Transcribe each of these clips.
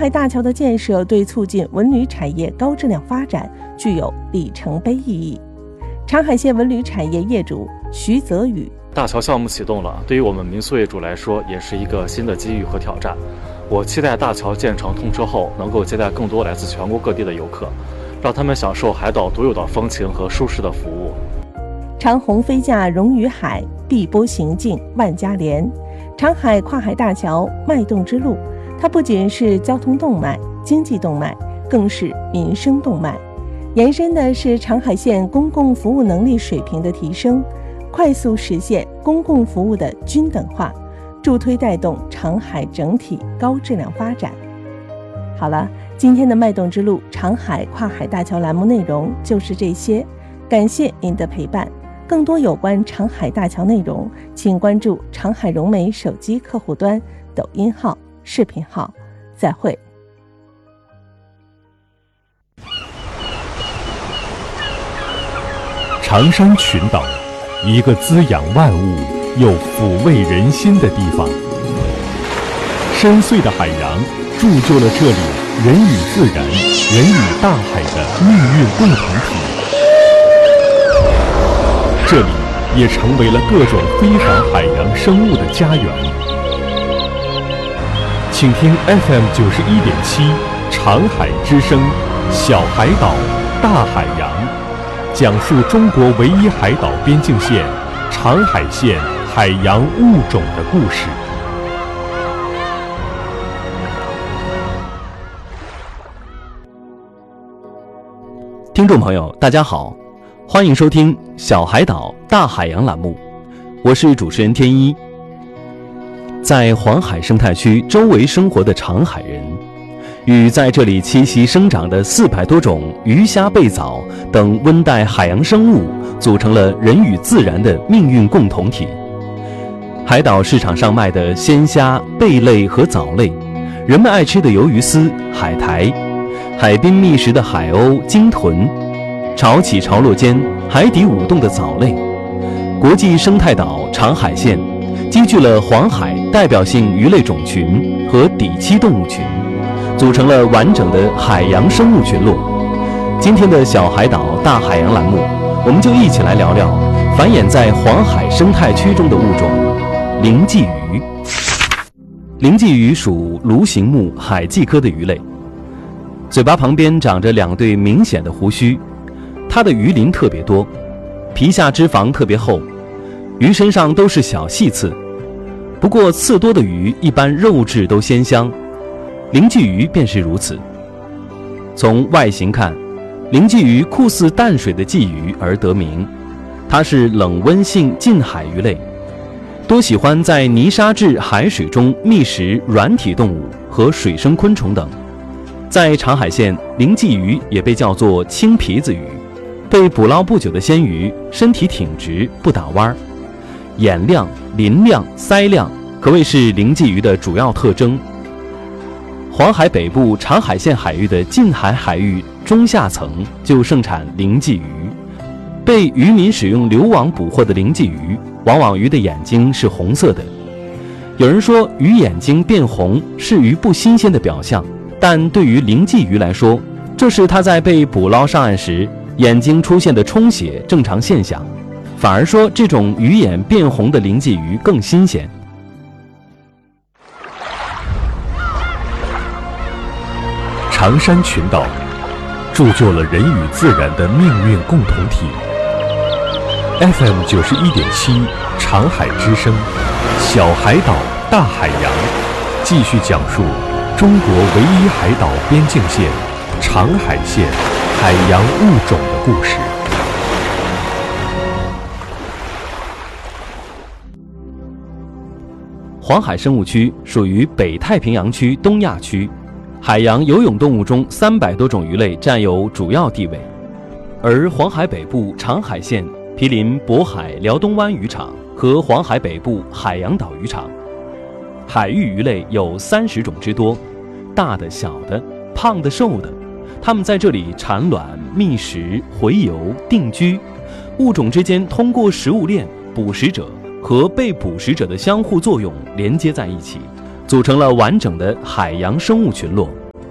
海大桥的建设对促进文旅产业高质量发展具有里程碑意义。长海县文旅产业业主徐泽宇： 大桥项目启动了，对于我们民宿业主来说，也是一个新的机遇和挑战。我期待大桥建成通车后，能够接待更多来自全国各地的游客，让他们享受海岛独有的风情和舒适的服务。 长虹飞架融于海，碧波行进万家莲。长海跨海大桥脉动之路，它不仅是交通动脉、经济动脉，更是民生动脉。延伸的是长海县公共服务能力水平的提升，快速实现公共服务的均等化，助推带动长海整体高质量发展。好了，今天的脉动之路长海跨海大桥栏目内容就是这些，感谢您的陪伴。更多有关长海大桥内容，请关注长海融媒手机客户端、抖音号、视频号。再会。 长山群岛，一个滋养万物又抚慰人心的地方。深邃的海洋铸就了这里人与自然、人与大海的命运共同体。这里也成为了各种非凡海洋生物的家园。请听 FM 91.7长海之声，小海岛，大海洋，讲述中国唯一海岛边境线长海县海洋物种的故事。 听众朋友，大家好，欢迎收听小海岛大海洋栏目，我是主持人天一。在黄海生态区周围生活的长海人，与在这里栖息生长的400多种鱼虾贝藻等温带海洋生物，组成了人与自然的命运共同体。海岛市场上卖的鲜虾、贝类和藻类，人们爱吃的鱿鱼丝、海苔，海滨觅食的海鸥、鲸豚，潮起潮落间海底舞动的藻类。国际生态岛长海县积聚了黄海代表性鱼类种群和底栖动物群，组成了完整的海洋生物群落。今天的小海岛大海洋栏目，我们就一起来聊聊繁衍在黄海生态区中的物种灵鲫鱼。灵鲫鱼属鲈形目海鲫科的鱼类，嘴巴旁边长着2对明显的胡须，它的鱼鳞特别多，皮下脂肪特别厚，鱼身上都是小细刺。不过刺多的鱼一般肉质都鲜香，灵鲫鱼便是如此。从外形看，灵鲫鱼酷似淡水的鲫鱼而得名，它是冷温性近海鱼类，多喜欢在泥沙质海水中觅食软体动物和水生昆虫等。在长海县，灵鲫鱼也被叫做青皮子鱼，被捕捞不久的鲜鱼身体挺直不打弯，眼亮、鳞亮、鳃亮，可谓是灵鲫鱼的主要特征。黄海北部长海县海域的近海海域中下层就盛产灵鲫鱼，被渔民使用流网捕获的灵鲫鱼，往往鱼的眼睛是红色的。有人说鱼眼睛变红是鱼不新鲜的表象，但对于灵鲫鱼来说，这是它在被捕捞上岸时眼睛出现的充血正常现象，反而说这种鱼眼变红的灵鲫鱼更新鲜。 长山群岛铸就了人与自然的命运共同体。FM 91.7长海之声，小海岛大海洋，继续讲述中国唯一海岛边境线长海县海洋物种的故事。 黄海生物区属于北太平洋区东亚区，海洋游泳动物中300多种鱼类占有主要地位。而黄海北部长海县毗邻渤海辽东湾渔场和黄海北部海洋岛渔场，海域鱼类有30种之多，大的、小的、胖的、瘦的，它们在这里产卵、觅食、洄游、定居，物种之间通过食物链、捕食者和被捕食者的相互作用连接在一起，组成了完整的海洋生物群落。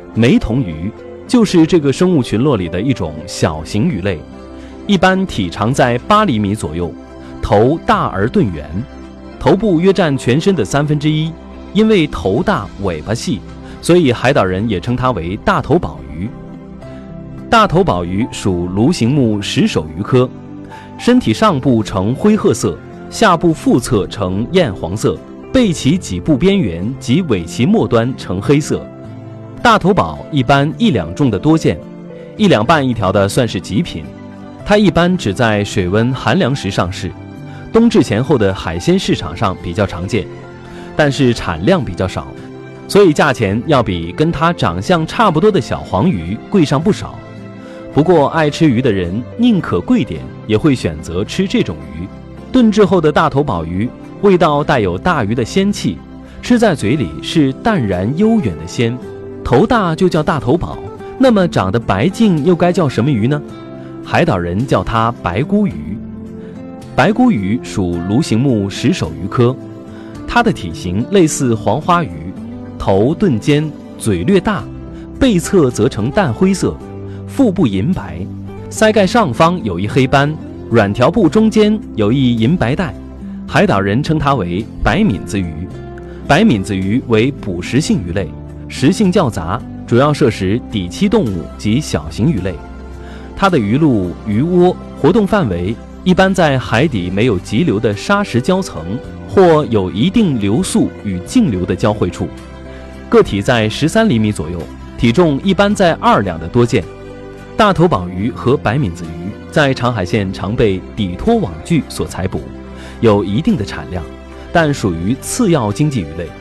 梅瞳鱼就是这个生物群落里的一种小型鱼类，一般体长在8厘米左右，头大而钝圆，头部约占全身的1/3。因为头大尾巴细，所以海岛人也称它为大头宝鱼。大头宝鱼属鲈形目石首鱼科，身体上部呈灰褐色，下部腹侧呈艳黄色，背鳍脊部边缘及尾鳍末端呈黑色。大头宝一般1两重的多见，1两半一条的算是极品。它一般只在水温寒凉时上市，冬至前后的海鲜市场上比较常见，但是产量比较少，所以价钱要比跟它长相差不多的小黄鱼贵上不少。不过爱吃鱼的人宁可贵点，也会选择吃这种鱼。炖制后的大头宝鱼味道带有大鱼的鲜气，吃在嘴里是淡然悠远的鲜。头大就叫大头宝，那么长得白净又该叫什么鱼呢？海岛人叫它白骨鱼。白骨鱼属鲈形目石首鱼科，它的体型类似黄花鱼，头钝尖，嘴略大，背侧则呈淡灰色，腹部银白，腮盖上方有一黑斑，软条部中间有一银白带。海岛人称它为白敏子鱼。白敏子鱼为捕食性鱼类，食性较杂，主要摄食底栖动物及小型鱼类。它的鱼路、鱼窝活动范围一般在海底没有急流的砂石礁层，或有一定流速与径流的交汇处，个体在13厘米左右，体重一般在2两的多见。大头宝鱼和白敏子鱼在长海县常被底拖网具所采捕，有一定的产量，但属于次要经济鱼类。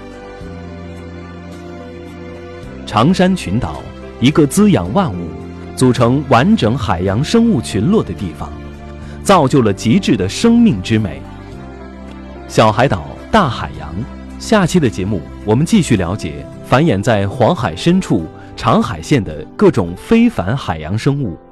长山群岛，一个滋养万物、组成完整海洋生物群落的地方，造就了极致的生命之美。小海岛，大海洋。下期的节目，我们继续了解繁衍在黄海深处长海县的各种非凡海洋生物。